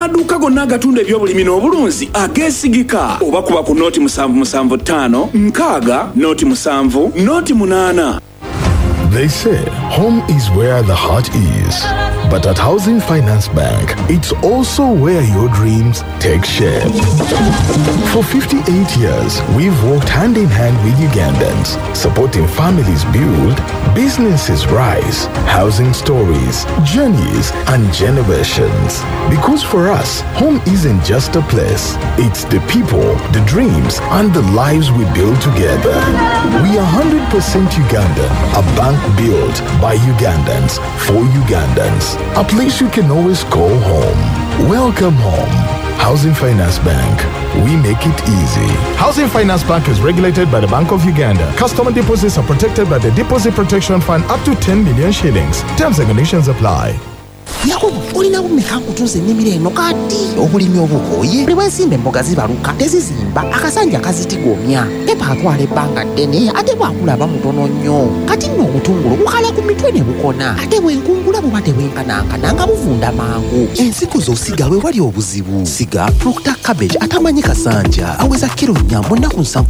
Amaduuka gonna agatunda ebyobulimi n'obulunzi ageesigika. Oba kuba ku nooti 775 nkaaga nooti 7 nooti 8. They say home is where the heart is. But at Housing Finance Bank, it's also where your dreams take shape. For 58 years, we've worked hand in hand with Ugandans, supporting families build, businesses rise, housing stories, journeys, and generations. Because for us, home isn't just a place. It's the people, the dreams, and the lives we build together. We are 100% Ugandan, a bank built by Ugandans for Ugandans. A place you can always call home. Welcome home. Housing Finance Bank. We make it easy. Housing Finance Bank is regulated by the Bank of Uganda. Customer deposits are protected by the Deposit Protection Fund up to 10 million shillings. Terms and conditions apply. Yakobo, olina kumeka kutunze nnimiro eno kati obulimi obukoye buli wensimba emboga zibaluka tezizimba akasanja kazitigomya pepa atwala ebbanga ddene ate bwakulaba mutono nnyo kati nno obutungulu bukala ku mitwe ne bukona ate bwenkungula buba tebwenkanankana nga buvunda mangu ensigo z'osiga we wali obuzibu siga Proctor Cabbage atamanyi kasanja aweza kiro nnya mu nnaku 7